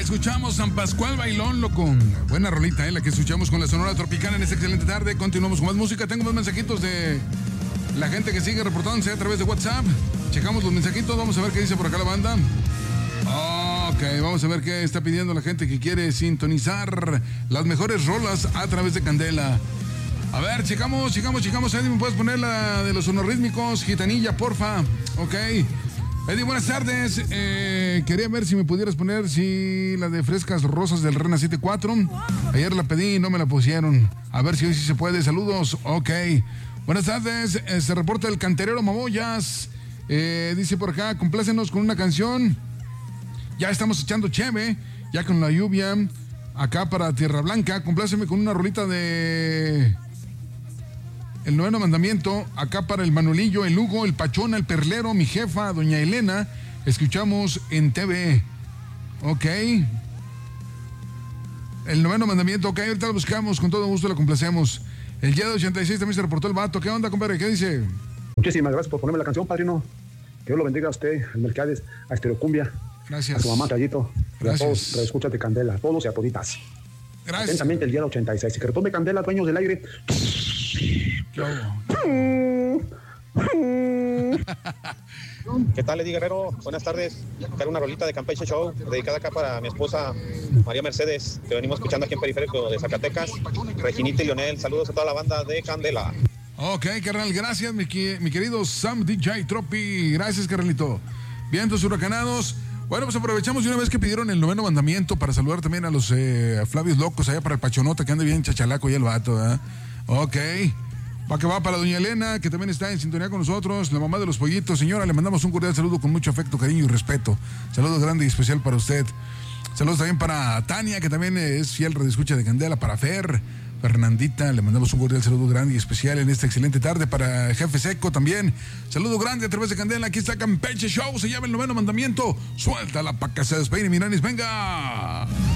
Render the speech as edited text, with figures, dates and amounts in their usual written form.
escuchamos San Pascual Bailón, loco. Buena rolita, la que escuchamos con la Sonora Tropicana en esta excelente tarde. Continuamos con más música. Tengo más mensajitos de la gente que sigue reportándose a través de WhatsApp. Checamos los mensajitos, vamos a ver qué dice por acá la banda. Ok, vamos a ver qué está pidiendo la gente que quiere sintonizar las mejores rolas a través de Candela. A ver, checamos. Eddie, ¿me puedes poner la de los sonorrítmicos? Gitanilla, porfa. Ok. Eddie, buenas tardes. Quería ver si me pudieras poner la de Frescas Rosas del Rena 74. Ayer la pedí y no me la pusieron. A ver si hoy sí se puede. Saludos. Ok. Buenas tardes. Se reporta el canterero Mamoyas. Dice por acá, complácenos con una canción. Ya estamos echando cheve, ya con la lluvia. Acá para Tierra Blanca. Compláceme con una rolita de El Noveno Mandamiento. Acá para el Manolillo, el Hugo, el Pachona, el Perlero, mi jefa, doña Elena. Escuchamos en TV. Ok. El Noveno Mandamiento. Ok, ahorita lo buscamos. Con todo gusto lo complacemos. El día de 86 también se reportó el vato. ¿Qué onda, compadre? ¿Qué dice? Muchísimas gracias por ponerme la canción, padrino. Que Dios lo bendiga a usted, al Mercades, a Estereocumbia. Gracias. A su mamá, Tallito. Gracias. A todos, redescuchas de Candela, a todos y a toditas. Gracias. Atentamente el día de 86. Y que retome Candela, dueños del aire. ¿Qué tal, Eddie Guerrero? Buenas tardes. Quiero una rolita de Campeche Show, dedicada acá para mi esposa María Mercedes, que venimos escuchando aquí en Periférico de Zacatecas. Reginita y Lionel, saludos a toda la banda de Candela. Ok, carnal, gracias, mi querido Sam DJ Tropi. Gracias, carnalito. Vientos huracanados. Bueno, pues aprovechamos de una vez que pidieron el Noveno Mandamiento para saludar también a los Flavios Locos, allá para el Pachonota, que anda bien chachalaco y el vato, ¿eh? Ok. Va que va para la doña Elena, que también está en sintonía con nosotros, la mamá de los pollitos. Señora, le mandamos un cordial saludo con mucho afecto, cariño y respeto. Saludo grande y especial para usted. Saludos también para Tania, que también es fiel redescucha de Candela, para Fernandita, le mandamos un cordial saludo grande y especial en esta excelente tarde. Para Jefe Seco también, saludo grande a través de Candela. Aquí está Campeche Show, se llama El Noveno Mandamiento. Suéltala para que se despeine, Miranis, venga.